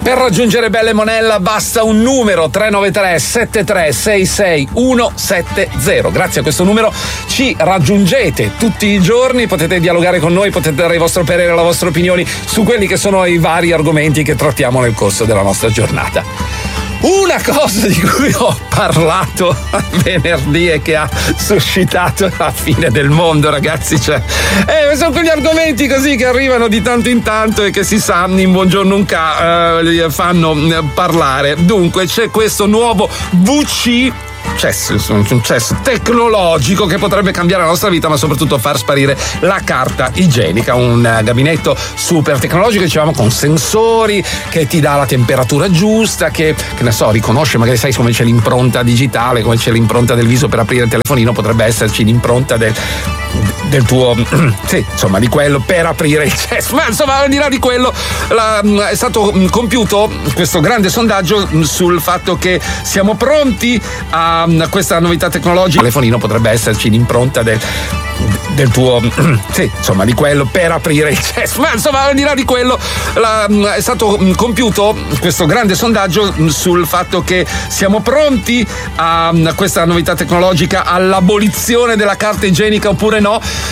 Per raggiungere Belle Monella basta un numero 393 7366 170. Grazie a questo numero ci raggiungete tutti i giorni, potete dialogare con noi, potete dare il vostro parere, la vostra opinione su quelli che sono i vari argomenti che trattiamo nel corso della nostra giornata. Una cosa di cui ho parlato venerdì e che ha suscitato la fine del mondo, ragazzi, sono quegli argomenti così che arrivano di tanto in tanto e che si sa in Buongiorno Unca fanno parlare. Dunque c'è questo nuovo VC, un cesso tecnologico che potrebbe cambiare la nostra vita, ma soprattutto far sparire la carta igienica. Un gabinetto super tecnologico, dicevamo, con sensori che ti dà la temperatura giusta, che ne so, riconosce, magari sai come c'è l'impronta digitale, come c'è l'impronta del viso per aprire il telefonino, potrebbe esserci l'impronta del tuo sì, insomma, di quello per aprire il cesso. Ma insomma, al di là di quello, è stato compiuto questo grande sondaggio sul fatto che siamo pronti a questa novità tecnologica. Il telefonino potrebbe esserci l'impronta del tuo sì, insomma, di quello per aprire il cesso. Ma insomma, al di là di quello, è stato compiuto questo grande sondaggio sul fatto che siamo pronti a questa novità tecnologica, all'abolizione della carta igienica oppure no.